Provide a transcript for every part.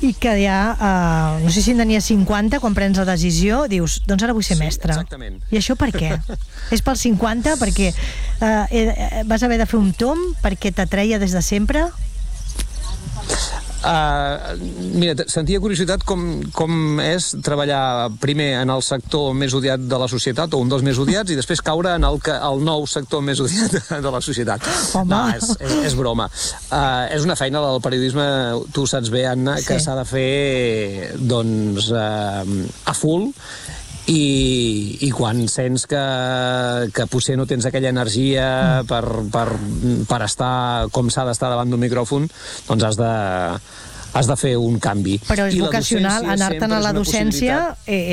i que ja, no sé si en tenia 50 quan prens la decisió, dius, doncs ara vull ser mestre. Exactament. I això per què? És pels 50? Perquè vas haver de fer un tomb? Perquè t'atreia des de sempre? Mira, sentia curiositat com és treballar primer en el sector més odiat de la societat, o un dels més odiats, i després caure en el nou sector més odiat de la societat. Home. No, és broma. És una feina del periodisme, tu saps bé, Anna, que s'ha de fer doncs a full, i quan sents que potser no tens aquella energia per estar com s'ha d'estar davant d'un micròfon, doncs has de fer un canvi. Però és vocacional, anar-te'n a la docència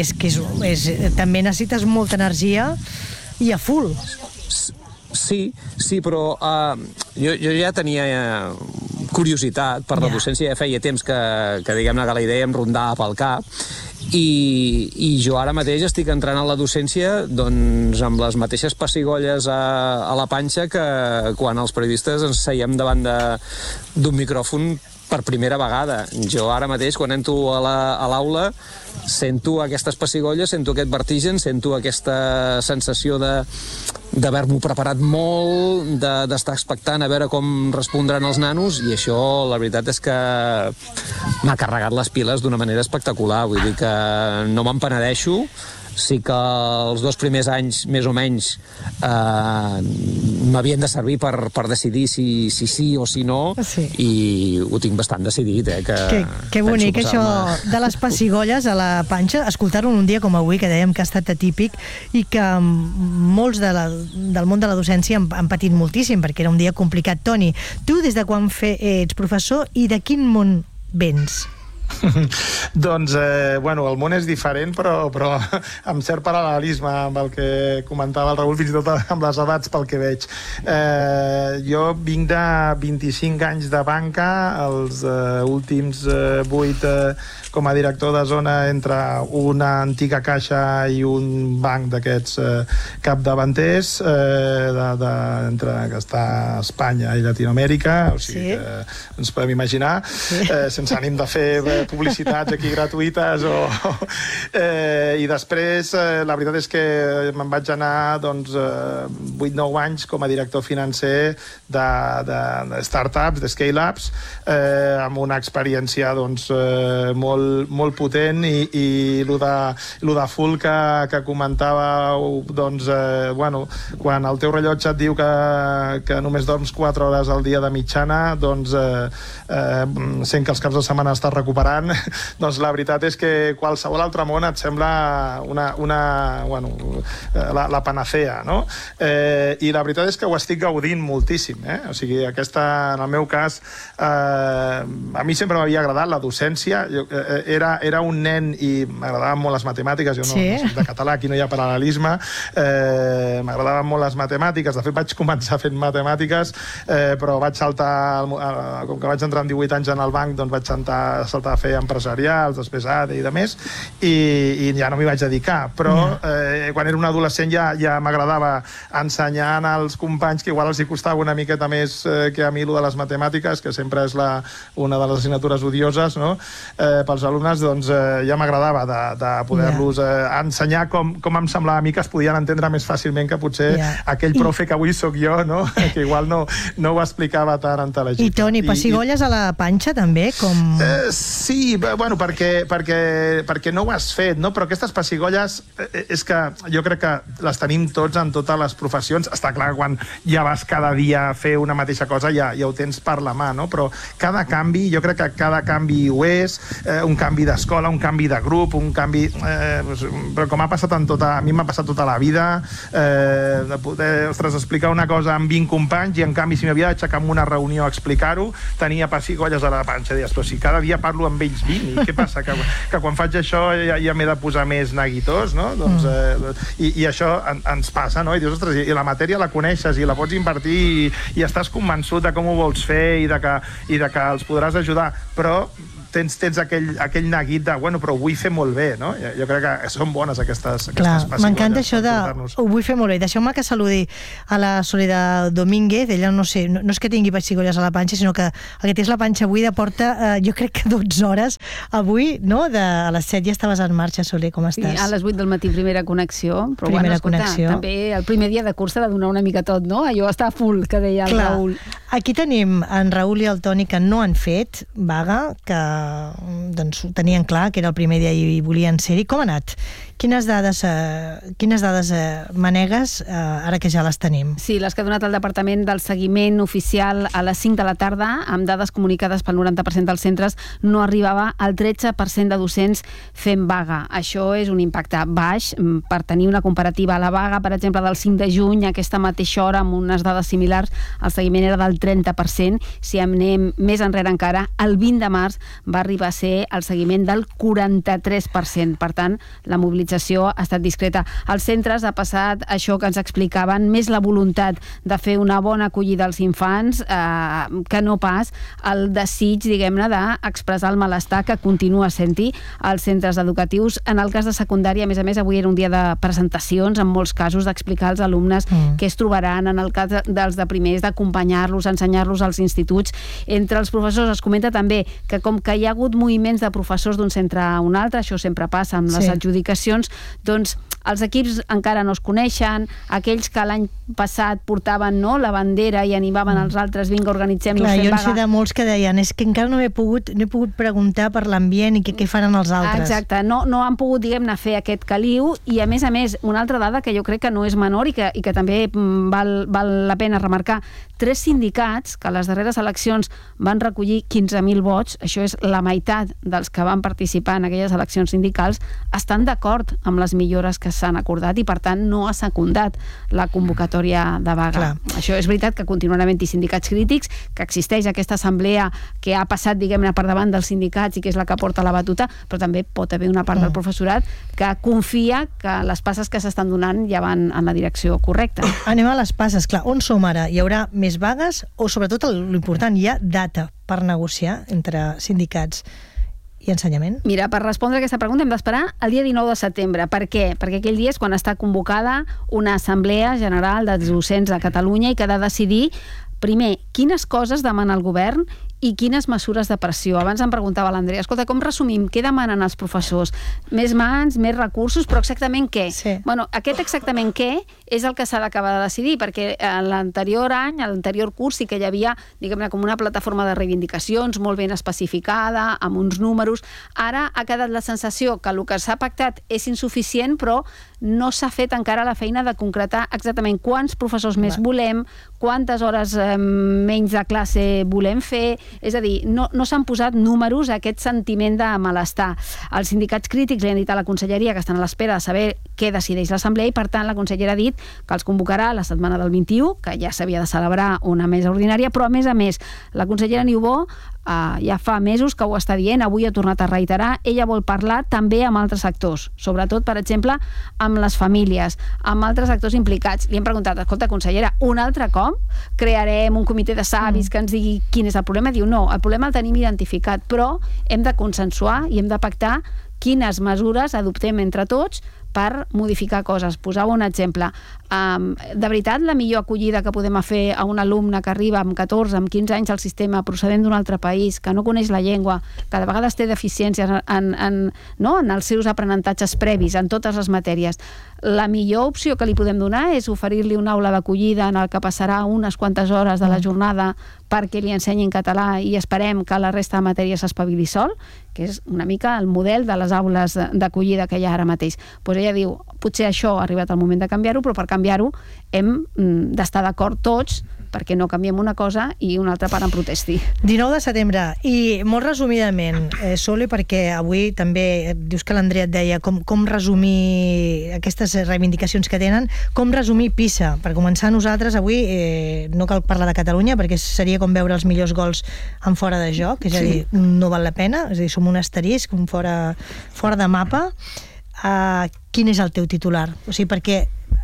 també necessites molta energia i a full. Sí, però jo ja tenia curiositat per la docència, ja feia temps que diguem-ne que la idea em rondava pel cap, i jo ara mateix estic entrant a la docència doncs amb les mateixes pessigolles a la panxa que quan els periodistes ens seiem davant d'un micròfon per primera vegada. Jo ara mateix, quan entro a l'aula, sento aquestes pessigolles, sento aquest vertigen, sento aquesta sensació d'haver-m'ho preparat molt, d'estar expectant a veure com respondran els nanos, i això, la veritat és que m'ha carregat les piles d'una manera espectacular. Vull dir que no me'n penedeixo. Sí que els 2 primers anys, més o menys, m'havien de servir per decidir si sí o si no, i ho tinc bastant decidit. Que bonic, això de les pessigolles a la panxa, escoltar-ho un dia com avui, que dèiem que ha estat atípic, i que molts del món de la docència han patit moltíssim, perquè era un dia complicat. Toni, tu des de quan ets professor i de quin món vens? Doncs, el món és diferent, però amb cert paral·lelisme amb el que comentava el Raül, fins i tot amb les edats, pel que veig. Jo vinc de 25 anys de banca, els últims 8 com a director de zona entre una antiga caixa i un banc d'aquests capdavanters entre que està a Espanya i Llatinoamèrica, o sigui que ens podem imaginar, sense ànim de fer publicitats aquí gratuïtes i després la veritat és que me'n vaig anar 8-9 anys com a director financer de startups, de scale-ups, amb una experiència molt potent, i lo de full que comentàveu, quan el teu rellotge et diu que només dorms 4 hores al dia de mitjana, sent que els caps de setmana estàs recuperant, doncs la veritat és que qualsevol altre món et sembla la panacea, no? I la veritat és que ho estic gaudint moltíssim, o sigui, en el meu cas, a mi sempre m'havia agradat la docència. Era un nen i m'agradaven molt les matemàtiques, jo no soc de català, aquí no hi ha paral·lelisme, m'agradaven molt les matemàtiques, de fet vaig començar fent matemàtiques, però vaig saltar, com que vaig entrar amb 18 anys en el banc, doncs vaig saltar a fer empresarials, després ADE i de més, i ja no m'hi vaig dedicar, però quan era un adolescent ja m'agradava ensenyar als companys, que igual els hi costava una miqueta més que a mi de les matemàtiques, que sempre és una de les assignatures odioses, no? Pels alumnes, doncs ja m'agradava de poder-los ensenyar com em semblava a mi que es podien entendre més fàcilment que potser aquell profe que avui sóc jo, no? Que igual no ho explicava tan intel·ligible. I Toni, pessigolles a la panxa també? Sí, perquè no ho has fet, no? Però aquestes pessigolles és que jo crec que les tenim tots en totes les professions. Està clar que quan ja vas cada dia a fer una mateixa cosa ja ho tens per la mà, no? Però cada canvi, jo crec que cada canvi ho és, un canvi d'escola, un canvi de grup, un canvi... Però com ha passat a mi m'ha passat tota la vida, de poder, explicar una cosa amb 20 companys, i en canvi si m'havia d'aixecar en una reunió a explicar-ho, tenia pessigolles a la panxa. Deies, però si cada dia parlo amb ells 20, i què passa? Que quan faig això ja m'he de posar més neguitós, no? I això ens passa, no? I dius, ostres, i la matèria la coneixes i la pots invertir i estàs convençut de com ho vols fer i de que els podràs ajudar, però tens aquell neguit de, bueno, però ho vull fer molt bé, no? Jo crec que són bones aquestes pessigolles. M'encanta això de ho vull fer molt bé. Deixeu-me que saludi a la Soledad Domínguez. Ella no sé, no és que tingui pessigolles a la panxa, sinó que el que té és la panxa buida, porta jo crec que 12 hores avui, no? A les 7 ja estaves en marxa, Soler, com estàs? Sí, a les 8 del matí, primera connexió. Però primera connexió. També el primer dia de cursa de donar una mica tot, no? Allò està full, que deia el Raül. Aquí tenim en Raül i el Toni que no han fet vaga, que doncs, ho tenien clar, que era el primer dia i volien ser-hi. Com ha anat? Quines dades manegues ara que ja les tenim? Sí, les que ha donat el Departament del Seguiment Oficial a les 5 de la tarda, amb dades comunicades pel 90% dels centres, no arribava al 13% de docents fent vaga. Això és un impacte baix. Per tenir una comparativa, a la vaga, per exemple, del 5 de juny, a aquesta mateixa hora, amb unes dades similars, el seguiment era del 30%. Si anem més enrere encara, el 20 de març va arribar a ser el seguiment del 43%. Per tant, la mobilització ha estat discreta. Als centres ha passat això que ens explicaven, més la voluntat de fer una bona acollida als infants que no pas el desig, diguem-ne, d'expressar el malestar que continua sent-hi als centres educatius. En el cas de secundària, a més, avui era un dia de presentacions, en molts casos, d'explicar als alumnes què es trobaran. En el cas dels de primers, d'acompanyar-los, ensenyar-los als instituts. Entre els professors es comenta també que com que hi ha hagut moviments de professors d'un centre a un altre, això sempre passa amb les adjudicacions, doncs els equips encara no es coneixen, aquells que l'any passat portaven la bandera i animaven els altres, vinga, organitzem-nos fent vaga. Jo en sé de molts que deien, és que encara no he pogut preguntar per l'ambient i què faran els altres. Exacte, no han pogut, diguem-ne, fer aquest caliu, i a més, una altra dada que jo crec que no és menor i que també val la pena remarcar, 3 sindicats que a les darreres eleccions van recollir 15.000 vots, això és la meitat dels que van participar en aquelles eleccions sindicals, estan d'acord amb les millores que s'han acordat i, per tant, no ha secundat la convocatòria de vaga. Clar. Això és veritat que continuen havent-hi sindicats crítics, que existeix aquesta assemblea que ha passat, diguem-ne, per davant dels sindicats i que és la que porta la batuta, però també pot haver una part del professorat que confia que les passes que s'estan donant ja van en la direcció correcta. Anem a les passes. Clar, on som ara? Hi haurà més vagues o, sobretot, l'important, hi ha data per negociar entre sindicats i ensenyament? Mira, per respondre a aquesta pregunta hem d'esperar el dia 19 de setembre. Per què? Perquè aquell dia és quan està convocada una assemblea general dels docents de Catalunya i que ha de decidir, primer, quines coses demana el govern i quines mesures de pressió. Abans em preguntava l'Andrea, escolta, com resumim? Què demanen els professors? Més mans, més recursos, però exactament què? Sí. Bueno, aquest exactament què és el que s'ha d'acabar de decidir, perquè l'anterior any, l'anterior curs, sí que hi havia, diguem-ne, com una plataforma de reivindicacions molt ben especificada, amb uns números. Ara ha quedat la sensació que el que s'ha pactat és insuficient, però no s'ha fet encara la feina de concretar exactament quants professors més volem, quantes hores menys de classe volem fer. És a dir, no s'han posat números a aquest sentiment de malestar. Els sindicats crítics li han dit a la conselleria que estan a l'espera de saber què decideix l'assemblea i, per tant, la consellera ha dit que els convocarà la setmana del 21, que ja s'havia de celebrar una mesa ordinària, però, a més, la consellera Niubó ja fa mesos que ho està dient, avui ha tornat a reiterar, ella vol parlar també amb altres actors, sobretot, per exemple, amb les famílies, amb altres actors implicats. Li hem preguntat, escolta, consellera, un altre cop crearem un comitè de savis que ens digui quin és el problema? Diu, no, el problema el tenim identificat, però hem de consensuar i hem de pactar quines mesures adoptem entre tots per modificar coses. Posava un exemple. De veritat, la millor acollida que podem fer a un alumne que arriba amb 14, amb 15 anys al sistema, procedent d'un altre país, que no coneix la llengua, que de vegades té deficiències en els seus aprenentatges previs, en totes les matèries, la millor opció que li podem donar és oferir-li una aula d'acollida en el que passarà unes quantes hores de la jornada perquè li ensenyin català i esperem que la resta de matèries s'espavili sol, que és una mica el model de les aules d'acollida que hi ha ara mateix. Doncs ella diu, potser això ha arribat el moment de canviar-ho, però per canviar-ho hem d'estar d'acord tots perquè no canviem una cosa i una altra part en protesti. 19 de setembre. I molt resumidament, Sole, perquè avui també dius que l'Andrea et deia com resumir aquestes reivindicacions que tenen, com resumir PISA. Per començar, nosaltres avui no cal parlar de Catalunya perquè seria com veure els millors gols en fora de joc, és a dir, no val la pena, és a dir, som un asterisc, fora de mapa. Quin és el teu titular? O sigui, perquè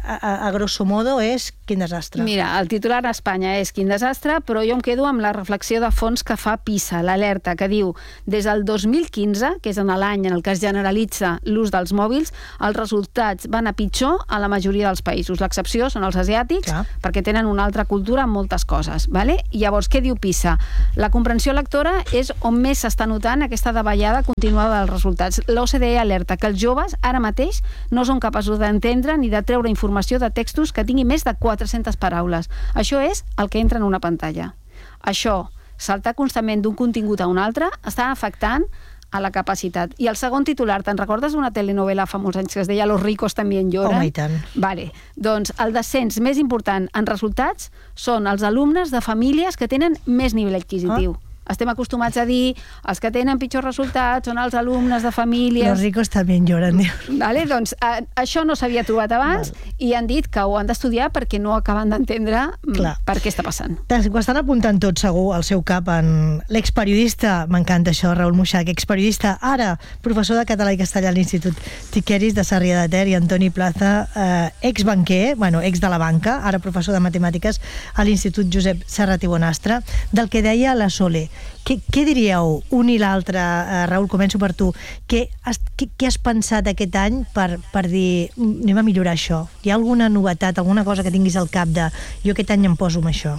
a grosso modo és quin desastre. Mira, el titular a Espanya és quin desastre, però jo em quedo amb la reflexió de fons que fa PISA, l'alerta, que diu des del 2015, que és en l'any en el que es generalitza l'ús dels mòbils, els resultats van a pitjor a la majoria dels països. L'excepció són els asiàtics, perquè tenen una altra cultura en moltes coses. Vale? I llavors, què diu PISA? La comprensió lectora és on més s'està notant aquesta davallada continuada dels resultats. L'OCDE alerta que els joves ara mateix no són capaços d'entendre ni de treure informació de textos que tingui més de 400 paraules. Això és el que entra en una pantalla. Això, saltar constantment d'un contingut a un altre, està afectant a la capacitat. I el segon titular, te'n recordes d'una telenovela fa molts anys que es deia Los ricos también lloran? Home, i tant. Vale. Doncs el descens més important en resultats són els alumnes de famílies que tenen més nivell adquisitiu. Estem acostumats a dir els que tenen pitjors resultats són els alumnes de famílies... Los ricos también lloran. Vale? Doncs això no s'havia trobat abans i han dit que ho han d'estudiar perquè no acaben d'entendre per què està passant. Ho estan apuntant tot segur al seu cap en l'experiodista, m'encanta això, Raül Muixach, experiodista, ara professor de català i castellà a l'Institut Tiqueris de Sarrià de Ter, i Antoni Plaza, exbanquer, ex de la banca, ara professor de matemàtiques a l'Institut Josep Serrat i Bonastre, del que deia la Sole. Què diríeu un i l'altre? Raül, començo per tu. Què has pensat aquest any per dir anem a millorar això? Hi ha alguna novetat, alguna cosa que tinguis al cap de jo aquest any em poso amb això?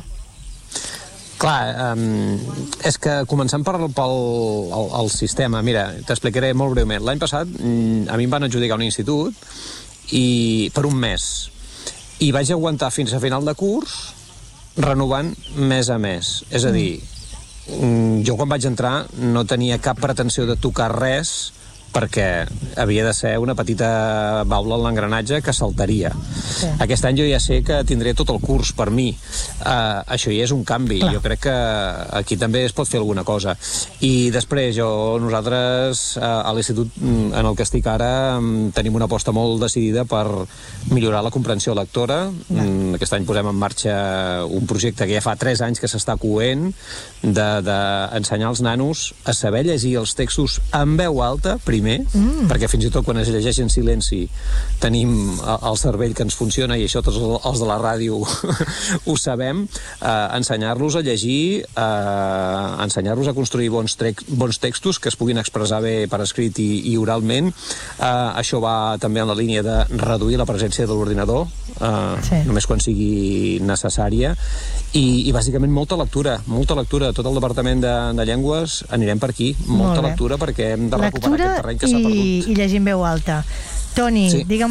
Clar, és que començant pel sistema, mira, t'explicaré molt breument. L'any passat a mi em van adjudicar un institut per un mes i vaig aguantar fins a final de curs renovant mes a mes. És a dir, jo quan vaig entrar no tenia cap pretensió de tocar res perquè havia de ser una petita baula en l'engranatge que saltaria. Sí. Aquest any jo ja sé que tindré tot el curs per mi. Això ja és un canvi. Clar. Jo crec que aquí també es pot fer alguna cosa. I després nosaltres a l'institut en el que estic ara tenim una aposta molt decidida per millorar la comprensió lectora. Aquest any posem en marxa un projecte que ja fa 3 anys que s'està coent d'ensenyar als nanos a saber llegir els textos en veu alta, primer, perquè fins i tot quan es llegeix en silenci tenim el cervell que ens funciona i això tots els de la ràdio ho sabem, ensenyar-los a llegir, ensenyar-los a construir bons textos que es puguin expressar bé per escrit i oralment. Això va també en la línia de reduir la presència de l'ordinador, només quan sigui necessària, i bàsicament molta lectura. Tot el departament de llengües anirem per aquí, molta lectura, perquè hem de recuperar aquest terreny que s'ha perdut. I llegir en veu alta. Toni, digue'm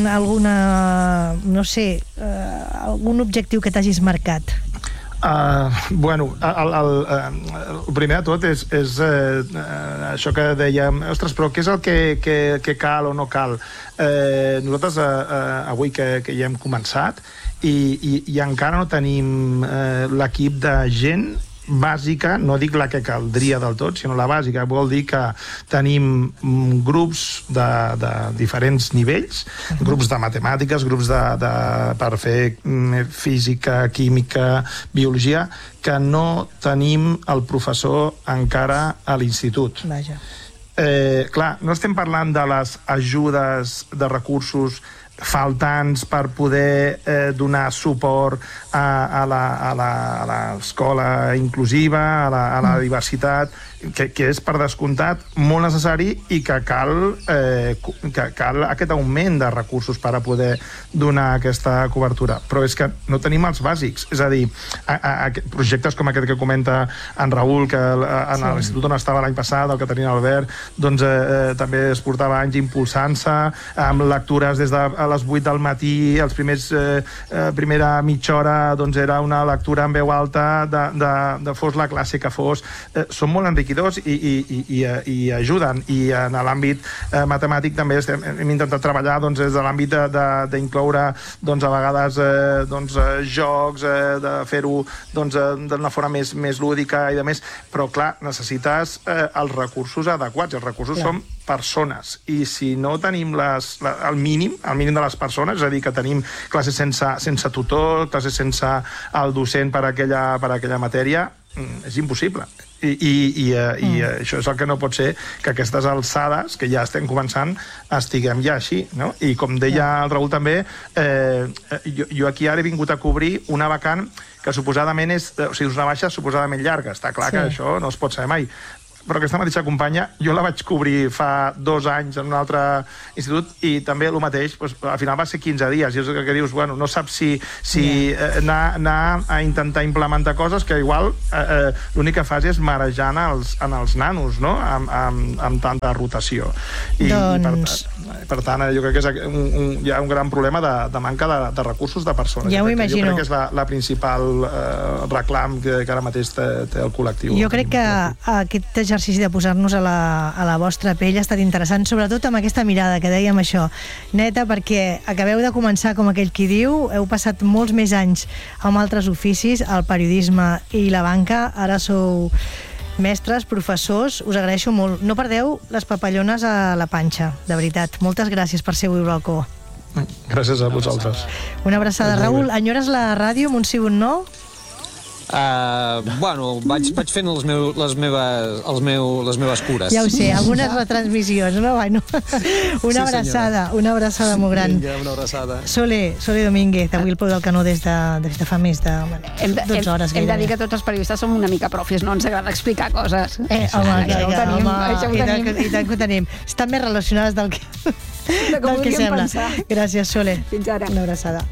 algun objectiu que t'hagis marcat. Bueno, el primer de tot és això que dèiem, ostres, però què és el que cal o no cal? Nosaltres avui que ja hem començat i encara no tenim l'equip de gent bàsica, no dic la que caldria del tot, sinó la bàsica. Vol dir que tenim grups de diferents nivells, grups de matemàtiques, grups per fer física, química, biologia, que no tenim el professor encara a l'institut. Vaja. Clar, no estem parlant de les ajudes de recursos faltants per poder donar suport a l'escola inclusiva, a la diversitat, que és per descomptat molt necessari i que cal aquest augment de recursos per a poder donar aquesta cobertura. Però és que no tenim els bàsics. És a dir, projectes com aquest que comenta en Raül, que en l'institut on estava l'any passat, el que tenia l'Albert, doncs també es portava anys impulsant-se, amb lectures des de les 8 del matí, els primera mitja hora doncs era una lectura en veu alta de fos la classe que fos. Són molt enriquidors i ajuden. I en l'àmbit matemàtic també hem intentat treballar des de l'àmbit d'incloure a vegades jocs, de fer-ho d'una forma més lúdica i de més, però clar, necessites els recursos adequats. Els recursos són persones, i si no tenim el mínim de les persones, és a dir, que tenim classes sense tutor, classes sense el docent per aquella matèria, és impossible. I això és el que no pot ser, que aquestes alçades, que ja estem començant, estiguem ja així, no? I com deia el Raül també, jo aquí ara he vingut a cobrir una vacant que suposadament és una baixa suposadament llarga. Està clar que això no es pot saber mai. Però aquesta mateixa companya, jo la vaig cobrir fa 2 anys en un altre institut i també el mateix, al final va ser 15 dies. I és el que dius, bueno, no saps si anar a intentar implementar coses que igual l'únic que fas és marejar en els nanos, no?, amb tanta rotació. I per tant, jo crec que hi ha un gran problema de manca de recursos de persones. Ja ho imagino. Jo crec que és la principal reclam que ara mateix té el col·lectiu. Jo crec que aquest exercici de posar-nos a la vostra pell ha estat interessant, sobretot amb aquesta mirada que dèiem això, neta, perquè acabeu de començar, com aquell qui diu, heu passat molts més anys amb altres oficis, el periodisme i la banca, ara sou mestres, professors, us agraeixo molt. No perdeu les papallones a la panxa, de veritat. Moltes gràcies per ser avui al balcó. Gràcies a vosaltres. Una abraçada. Raül, enyores la ràdio amb un sí o un no? Bueno, vaig fent les meves cures. Ja ho sé, algunes retransmissions, no? Bueno, una abraçada molt gran. Vinga, una abraçada. Sole Domínguez, avui el Peu del Canó des de fa més de 12 hores. Hem de dir que tots els periodistes som una mica profis, no ens agrada explicar coses. Home, i tant que ho tenim. Estan més relacionades del que sembla. Gràcies, Sole. Fins ara. Una abraçada.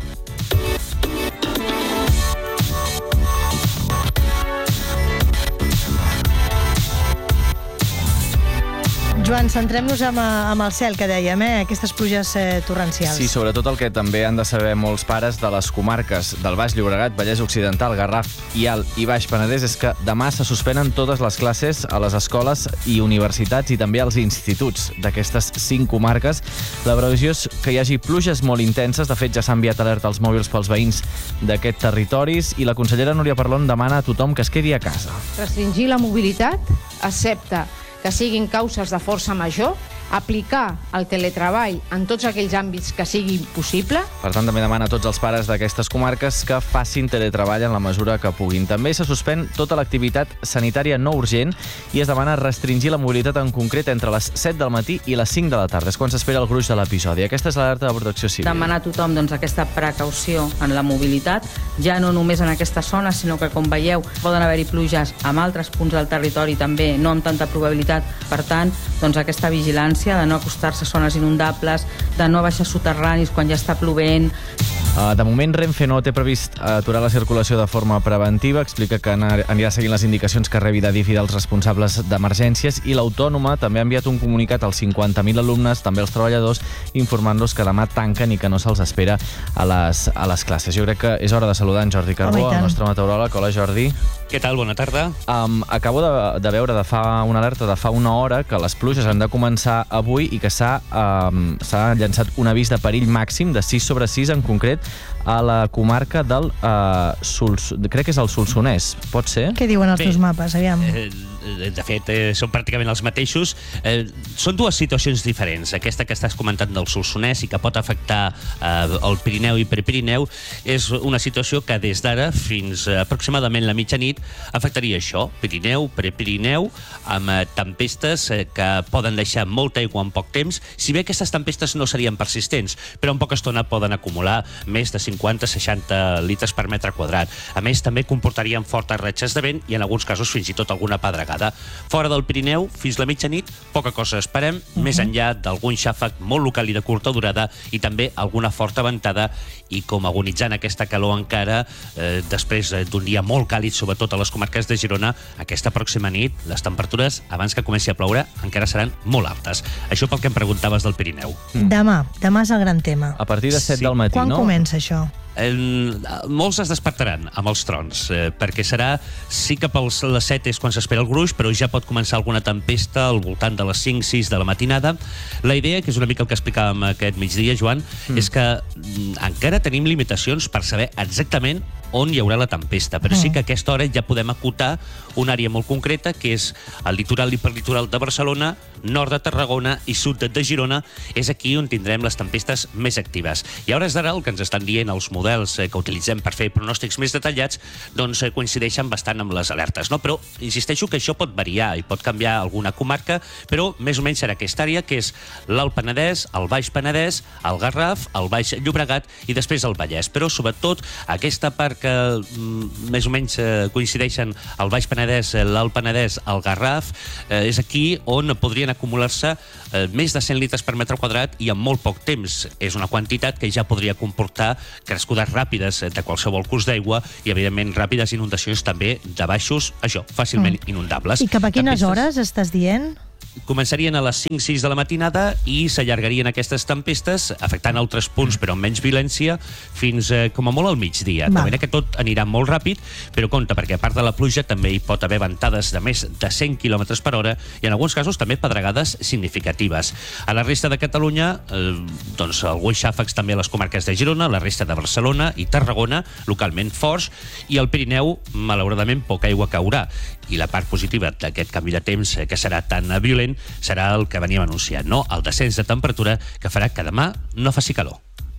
Joan, centrem-nos amb el cel, que dèiem, aquestes pluges torrencials. Sí, sobretot el que també han de saber molts pares de les comarques del Baix Llobregat, Vallès Occidental, Garraf i Alt i Baix Penedès és que demà se suspenen totes les classes a les escoles i universitats i també als instituts d'aquestes 5 comarques. La previsió és que hi hagi pluges molt intenses. De fet, ja s'ha enviat alerta als mòbils pels veïns d'aquests territoris i la consellera Núria Parlon demana a tothom que es quedi a casa. Restringir la mobilitat, excepte que siguin causes de força major, aplicar el teletreball en tots aquells àmbits que sigui possible. Per tant, també demana a tots els pares d'aquestes comarques que facin teletreball en la mesura que puguin. També se suspèn tota l'activitat sanitària no urgent i es demana restringir la mobilitat en concret entre les 7 del matí i les 5 de la tarda. És quan s'espera el gruix de l'episodi. Aquesta és l'alerta de Protecció Civil. Demanar a tothom aquesta precaució en la mobilitat, ja no només en aquesta zona, sinó que, com veieu, poden haver-hi pluges en altres punts del territori també, no amb tanta probabilitat. Per tant, aquesta vigilància de no acostar-se a zones inundables, de no baixar soterranis quan ja està plovent. De moment, Renfe no té previst aturar la circulació de forma preventiva. Explica que anirà seguint les indicacions que rebi d'Adif i dels responsables d'emergències, i l'Autònoma també ha enviat un comunicat als 50.000 alumnes, també als treballadors, informant-los que demà tanquen i que no se'ls espera a les classes. Jo crec que és hora de saludar en Jordi Carbó, el nostre meteoròleg. Hola, Jordi. Què tal? Bona tarda. Acabo de veure una alerta de fa una hora que les pluges han de començar avui i que s'ha llançat un avís de perill màxim de 6/6 en concret a la comarca del crec que és el Solsonès, pot ser? Què diuen els teus mapes? Aviam. De fet, són pràcticament els mateixos. Són dues situacions diferents. Aquesta que estàs comentant del Solsonès i que pot afectar el Pirineu i Prepirineu és una situació que des d'ara fins aproximadament la mitjanit afectaria això, Pirineu, Prepirineu, amb tempestes que poden deixar molta aigua en poc temps, si bé aquestes tempestes no serien persistents, però en poca estona poden acumular més de 50-60 litres per metre quadrat. A més, també comportarien fortes ratxes de vent i en alguns casos fins i tot alguna pedregada. Fora del Pirineu, fins la mitjanit, poca cosa esperem, més enllà d'algun xàfec molt local i de curta durada i també alguna forta ventada, i com agonitzant aquesta calor encara, després d'un dia molt càlid, sobretot a les comarques de Girona, aquesta pròxima nit, les temperatures, abans que comenci a ploure, encara seran molt altes. Això pel que em preguntaves del Pirineu. Demà és el gran tema. A partir de 7 del matí, no? Quan comença això? Molts es despertaran amb els trons, perquè serà, sí que per les 7 és quan s'espera el gruix, però ja pot començar alguna tempesta al voltant de les 5-6 de la matinada. La idea, que és una mica el que explicàvem aquest migdia, Joan, és que encara tenim limitacions per saber exactament on hi haurà la tempesta, però sí que a aquesta hora ja podem acotar una àrea molt concreta, que és el litoral i hiperlitoral de Barcelona, nord de Tarragona i sud de Girona. És aquí on tindrem les tempestes més actives. I a hores d'ara el que ens estan dient els models que utilitzem per fer pronòstics més detallats doncs coincideixen bastant amb les alertes, no? Però insisteixo que això pot variar i pot canviar alguna comarca, però més o menys serà aquesta àrea, que és l'Alt Penedès, el Baix Penedès, el Garraf, el Baix Llobregat i després el Vallès. Però sobretot aquesta part que més o menys coincideixen el Baix Penedès, l'Alt Penedès, el Garraf, és aquí on podrien acumular-se més de 100 litres per metre quadrat i en molt poc temps. És una quantitat que ja podria comportar crescudes ràpides de qualsevol curs d'aigua i, evidentment, ràpides inundacions també de baixos, això, fàcilment inundables. I cap a quines hores estàs dient? Començarien a les 5-6 de la matinada i s'allargarien aquestes tempestes, afectant altres punts però amb menys violència, fins com a molt al migdia. De manera que tot anirà molt ràpid, però compte, perquè a part de la pluja també hi pot haver ventades de més de 100 km per hora i en alguns casos també pedregades significatives. A la resta de Catalunya, doncs alguns xàfecs també a les comarques de Girona, la resta de Barcelona i Tarragona, localment forts, i al Pirineu, malauradament, poca aigua caurà. I la part positiva d'aquest canvi de temps, que serà tan violent, serà el que veníem anunciant, no? El descens de temperatura que farà que demà no faci calor.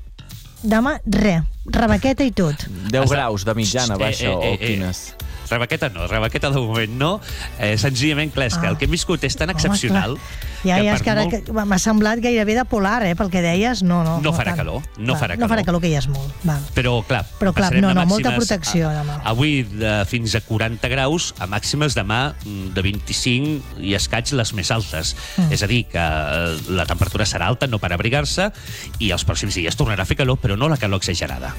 Demà, rebequeta i tot. 10 graus de mitjana, baixa, o quines? Rebequeta no, rebequeta de moment no. Senzillament, clar, és que el que hem viscut és tan excepcional... Ja, és que ara m'ha semblat gairebé de polar, pel que deies. No farà calor, no farà calor. No farà calor, que ja és molt. Però, clar, molta protecció demà. Avui fins a 40 graus, a màximes demà de 25 i escaig les més altes. És a dir, que la temperatura serà alta, no per abrigar-se, i els pròxims dies tornarà a fer calor, però no la calor exagerada.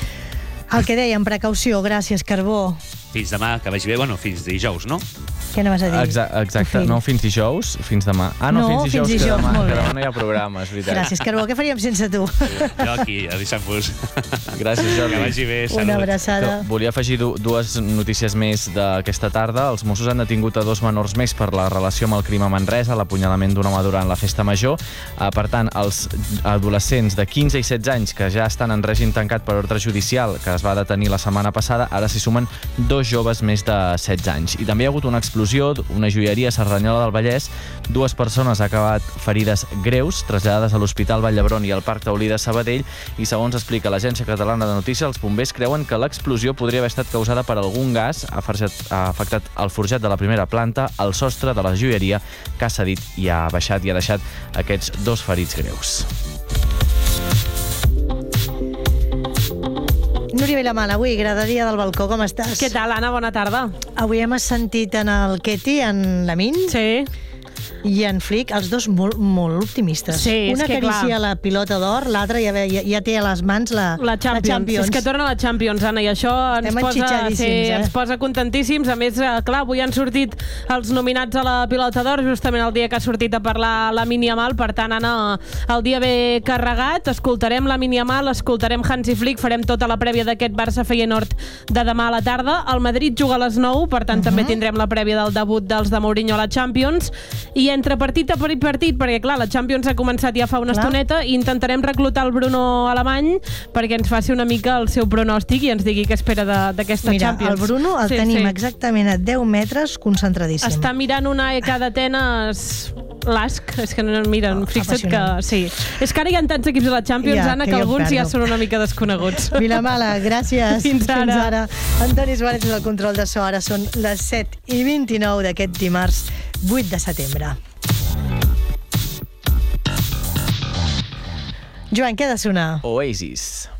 El que dèiem, precaució, gràcies, Carbó. Fins demà, que vagi bé, fins dijous, no? Què anaves a dir? Exacte, no fins dijous, fins demà. Fins dijous, que demà no hi ha programa, és veritat. Gràcies, Carbó, què faríem sense tu? Jo aquí, avisant-vos. Gràcies, Jordi. Que vagi bé, salut. Una abraçada. Volia afegir dues notícies més d'aquesta tarda. Els Mossos han detingut a 2 menors més per la relació amb el crim a Manresa, l'apunyalament d'un home durant la festa major. Per tant, els adolescents de 15 i 16 anys que ja estan en règim tancat per ordre judicial, que es va detenir la setmana passada, ara s'hi sumen 2 joves més de 16 anys. I també hi ha hagut una explosió, una joieria a Cerdanyola del Vallès. 2 persones han acabat ferides greus, traslladades a l'Hospital Vall d'Hebron i al Parc Taulí de Sabadell, i segons explica l'Agència Catalana de Notícies, els bombers creuen que l'explosió podria haver estat causada per algun gas. Ha afectat el forjat de la primera planta, el sostre de la joieria, que ha cedit i ha baixat i ha deixat aquests 2 ferits greus. Núria Vilamala, avui, graderia del balcó, com estàs? Què tal, Anna? Bona tarda. Avui hem sentit en el Keti, en l'Amin, i en Flick, els dos molt optimistes. Sí, una acaricia la pilota d'or, l'altra ja té a les mans la Champions. És que torna la Champions, Anna, i això ens posa contentíssims. A més, clar, avui han sortit els nominats a la pilota d'or, justament el dia que ha sortit a parlar Lamine Yamal. Per tant, Anna, el dia ve carregat. Escoltarem Lamine Yamal, escoltarem Hansi Flick, farem tota la prèvia d'aquest Barça-Feyenoord de demà a la tarda. El Madrid juga a les 9, per tant, també tindrem la prèvia del debut dels de Mourinho a la Champions. I entre partit a partit, perquè clar, la Champions ha començat ja fa una estoneta, i intentarem reclutar el Bruno Alemany perquè ens faci una mica el seu pronòstic i ens digui què espera d'aquesta Champions. Mira, el Bruno el tenim exactament a 10 metres, concentradíssim. Està mirant una EK d'Atenes l'ASC, és que no miren, fixa't que sí. És que ara hi ha tants equips a la Champions, Anna, que alguns ja són una mica desconeguts. Vilamala, gràcies. Fins ara. Antoni Suárez del control de so. Ara són les 7:29 d'aquest dimarts 8 de setembre. Joan, què ha de sonar? Oasis.